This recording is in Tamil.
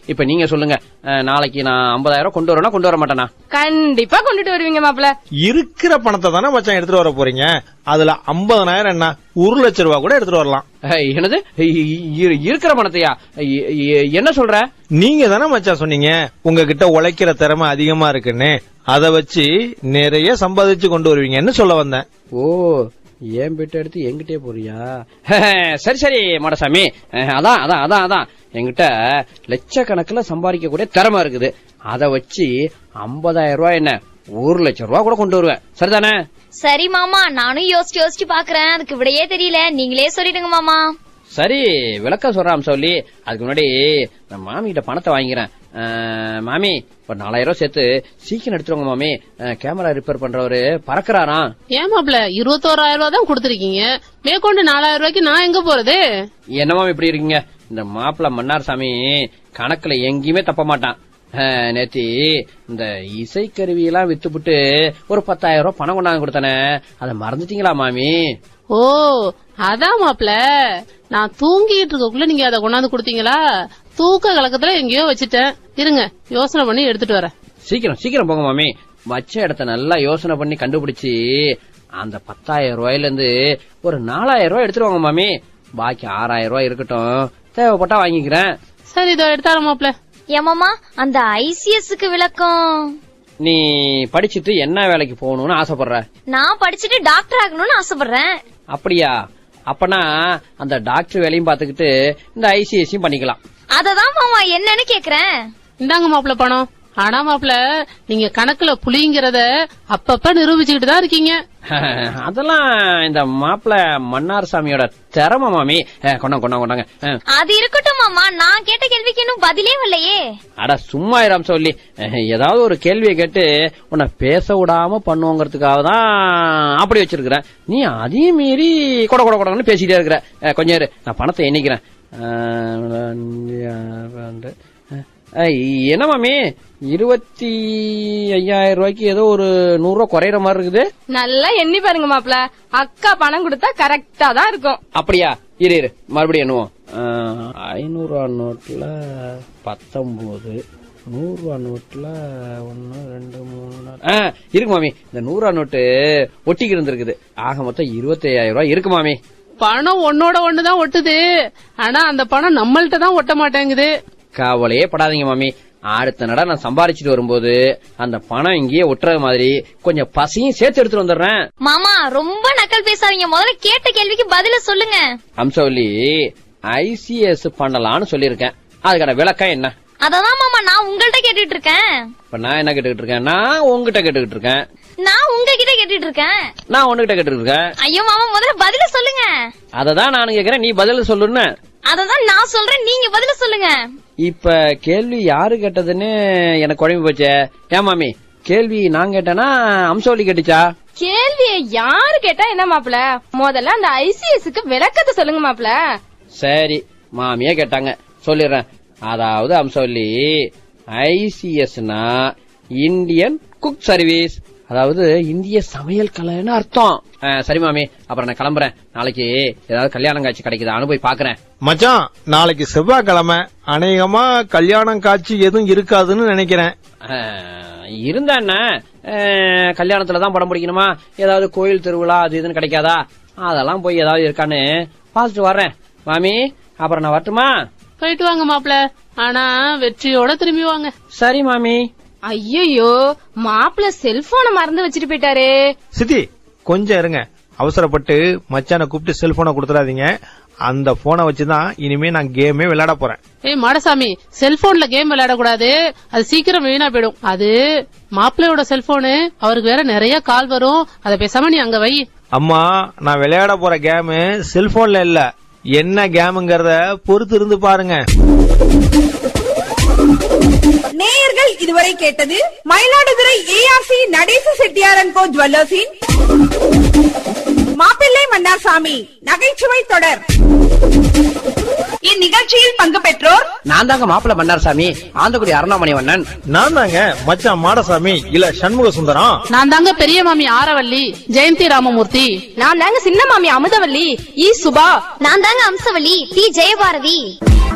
இப்ப நீங்க சொல்லுங்க, நாளைக்கு நான் 50,000 கொண்டு வரேனா கொண்டு வர மாட்டேனா? கண்டிப்பா கொண்டுட்டு வருவீங்க மாப்பிள. இருக்கிற பணத்தை தானே மச்சான் எடுத்துட்டு வர போறீங்க. அதுல 50,000 என்ன, 1,00,000 ரூபாய் கூட எடுத்துட்டு வரலாம். என்னது இருக்கிற பணத்தையா? என்ன சொல்ற? நீங்க தானே மச்சான் சொன்னீங்க உங்ககிட்ட உழைக்கிற திறமை அதிகமா இருக்குன்னு. அத வச்சு நிறைய சம்பாதிச்சு கொண்டு வருவீங்கன்னு சொல்ல வந்தேன். ஓ, ஏன் பெட்டு எடுத்து என்கிட்டே போறியா? சரி சரி மாடசாமி, அதான் அதான் அதான் அதான் என்கிட்ட லட்சக்கணக்கில் சம்பாதிக்கக்கூடிய திறமை இருக்குது. அத வச்சு 50,000 ரூபாய் என்ன 1,00,000 ரூபாய் கூட கொண்டு வருவேன். சரிதானே? சரி மாமா, நானும் யோசிச்சு பாக்குறேன். அதுக்கு விடையே தெரியல, நீங்களே சொல்லிடுங்க மாமா. சரி, விளக்கம் சொல்றான் சொல்லி. அதுக்கு முன்னாடி நான் மாமி கிட்ட பணத்தை வாங்கிக்கிறேன். மாமி, ஒரு 4,000 ரூபாய் சேர்த்து சீக்கிரம் எடுத்துருவாங்க மாமி. Camera repair பண்றவரு பறக்குறாராம். ஏன் மாப்பிள்ள 21,000 ரூபாய் தான் கொடுத்துருக்கீங்க, மேற்கொண்டு 4,000 ரூபாய்க்கு நான் எங்க போறது? என்னமா இப்படி இருக்கீங்க? இந்த மாப்பிள்ள மன்னார் சாமி கணக்குல எங்கேயுமே தப்ப மாட்டான். நேத்தி இந்த இசைக்கருவியெல்லாம் வித்துப்புட்டு ஒரு 10,000 ரூபாய் பணம் கொண்டாந்து கொடுத்தானே, அதை மறந்துட்டீங்களா மாமி? ஓ, அதான் மாப்பிள்ள, நான் தூங்கிட்டு இருக்கக்குள்ள நீங்க அதை கொண்டாந்து கொடுத்தீங்களா? தூக்க கலக்கத்துல எங்கேயோ வச்சுட்டேன். இருங்க, யோசனை பண்ணி எடுத்துட்டு வரேன். சீக்கிரம் சீக்கிரம் போங்க மாமி. வச்ச இடத்த நல்லா யோசனை பண்ணி கண்டுபிடிச்சு அந்த 10,000 ரூபாயில இருந்து ஒரு 4,000 ரூபாய் எடுத்துருவாங்க மாமி. பாக்கி 6,000 ரூபாய் இருக்கட்டும், தேவைப்பட்டா வாங்கிக்கிறேன். சரி, இதோ எடுத்தாரு மாப்பிள்ள. ஏமாமா, அந்த ஐசிஎஸ்க்கு விளக்கம். நீ படிச்சுட்டு என்ன வேலைக்கு போகணும்னு ஆசைப்படுற? நான் படிச்சுட்டு டாக்டர் ஆகணும்னு ஆசைப்படுறேன். அப்படியா? அப்பனா அந்த டாக்டர் வேலையும் பாத்துக்கிட்டு இந்த ஐசிஎஸ்சியும் பண்ணிக்கலாம். அததான் மாமா என்னன்னு கேக்குறேன். இந்தாங்க மாப்பிள்ள பணம். ஆனா மாப்பிள்ள, நீங்க கணக்குல புலிங்கிறத அப்பப்ப நிரூபிச்சுக்கிட்டு தான் இருக்கீங்க. அதெல்லாம் இந்த மாப்பிள்ள மன்னார் சாமியோட திறமை மாமி. கொண்டாங்க. அது இருக்கட்டும் மாமா, நான் கேட்ட கேள்விக்கு இன்னும் பதிலே இல்லையே. அட சும்மா இராம சொல்லி, ஏதாவது ஒரு கேள்வியை கேட்டு உன்னை பேச விடாம பண்ணுவோங்கிறதுக்காக தான் அப்படி வச்சிருக்கிறேன். நீ அதையும் மீறி கொடன்னு பேசிட்டே இருக்கிற. கொஞ்சம் இரு, நான் பணத்தை எண்ணிக்கிறேன். என்ன மாமி, 25,000 ரூபாய்க்கு ஏதோ ஒரு 100 ரூபாய் குறையிற மாதிரி இருக்குது. நல்லா எண்ணி பாருங்க மாப்பிள, அக்கா பணம் கொடுத்தா கரெக்டா தான் இருக்கும். அப்படியா? இரு மறுபடியும் எண்ணுவோம். 500 ரூபா நோட்ல 19, 100 ரூபா நோட்ல 1 2 3 இருக்கு மாமி. இந்த 100 ரூபா நோட்டு ஒட்டிக்கு இருந்திருக்குது. ஆக மொத்தம் 25,000 ரூபாய் இருக்கு மாமி. பணம் ஒன்னோட ஒண்ணுதான் ஒட்டுது, ஆனா அந்த பணம் நம்மள்ட்ட தான் ஒட்ட மாட்டேங்குது. கவலையே படாதீங்க மாமி. அடுத்த நட நான் சம்பாரிச்சுட்டு வரும்போது அந்த பணம் இங்கேயே ஒட்டுறது மாதிரி கொஞ்சம் பசியும் சேர்த்து எடுத்துட்டு வந்துடுறேன். மாமா, ரொம்ப நக்கல் பேசாதீங்க. முதல்ல கேட்ட கேள்விக்கு பதில சொல்லுங்க. அம்சவல்லி, ஐசிஎஸ் பண்ணலாம்னு சொல்லிருக்கேன். அதுக்கான விளக்கம் என்ன? அததான் மாமா நான் உங்கள்ட்ட கேட்டுட்டு இருக்கேன். இப்ப நான் என்ன கேட்டுக்கிட்டு இருக்கேன்? நான் உங்ககிட்ட கேட்டுக்கிட்டு இருக்கேன். நான் உங்ககிட்ட கேட்டுட்டு இருக்கேன். நான் உன்கிட்ட கேட்டுக்கிட்டு இருக்கேன். ஐயோ மாமா, முதல்ல பதில சொல்லுங்க. அததான் நானும் கேக்குறேன், நீ பதில சொல்லுன்னு. அததான் நான் சொல்றேன், நீங்க பதில சொல்லுங்க. இப்ப கேள்வி யாரு கேட்டதுன்னு எனக்கு குழம்பு போச்சே. ஏன் மாமி, கேள்வி நான் கேட்டேனா அம்சவல்லி கேட்டுச்சா? கேள்வியை யாரு கேட்டா என்ன மாப்பிள, முதல்ல அந்த ஐசிஎஸ்க்கு விளக்கத்தை சொல்லுங்க மாப்பிள. சரி, மாமியே கேட்டாங்க, சொல்லிடுறேன். அதாவது அம்சவல்லி, ஐசிஎஸ்னா இந்தியன் குக் சர்வீஸ், அதாவது இந்திய சமையல் கலைன்னு அர்த்தம். சரி மாமி, அப்புறம் நான் கிளம்புறேன். நாளைக்கு ஏதாவது கல்யாணம் காட்சி கிடைக்குதான்னு போய் பாக்குறேன். மச்சான், நாளைக்கு செவ்வாய்க்கிழமை, அநேகமா கல்யாணம் காட்சி எதுவும் இருக்காதுன்னு நினைக்கிறேன். இருந்தா என்ன, கல்யாணத்துலதான் படம் பிடிக்கணுமா? ஏதாவது கோயில் திருவிழா அது இதுன்னு கிடைக்காதா? அதெல்லாம் போய் ஏதாவது இருக்கான்னு பாத்துட்டு வர்றேன். மாமி, அப்புறம் நான் வரட்டுமா? போயிட்டு வாங்க மாப்பிள்ள, ஆனா வெற்றியோட திரும்பி வாங்க. சரி மாமி. ஐயோ, மாப்பிள செல்போன மறந்து வச்சுட்டு போயிட்டாரே. சித்தி, கொஞ்சம் இருங்க. அவசரப்பட்டு மச்சான கூப்பிட்டு செல்போனை கொடுத்துடாதீங்க. அந்த போனை வச்சுதான் இனிமே நான் கேமே விளையாட போறேன். ஏய் மாடசாமி, செல்போன்ல கேம் விளையாட கூடாது, அது சீக்கிரம் வீணா போயிடும். அது மாப்பிள்ளையோட செல்போனு, அவருக்கு வேற நிறைய கால் வரும். அத பேசாம நீ அங்க வை. அம்மா, நான் விளையாட போற கேமு செல்போன்ல இல்ல. என்ன கேமுங்கறத பொறுத்து இருந்து பாருங்க. நேயர்கள் இதுவரை கேட்டது மயிலாடுதுறை ஏஆர்சி நடேச செட்டியார் அண்ட் கோ ஜுவல்லர்ஸின் மாப்பிள்ளை மன்னார்சாமி நகைச்சுவை தொடர். இந்நிகழ்ச்சியில் பங்கு பெற்றோர் நான் தாங்க மாப்பிள்ள மன்னார்சாமி, ஆந்தக்குடி அருணாமணி வண்ணன். நான் தாங்க மச்சான் மாடசாமி இல்ல சண்முக சுந்தரம். நான் தாங்க பெரிய மாமி ஆரவல்லி ஜெயந்தி ராமமூர்த்தி. நான் தாங்க சின்ன மாமி அமுதவல்லி ஈ சுபா. நான் தாங்க அம்சவல்லி டி ஜெயபாரதி.